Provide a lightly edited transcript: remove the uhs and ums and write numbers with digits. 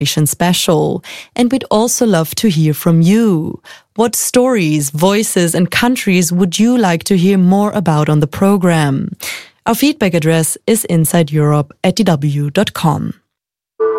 special. And we'd also love to hear from you. What stories, voices, and countries would you like to hear more about on the program? Our feedback address is insideeurope@dw.com.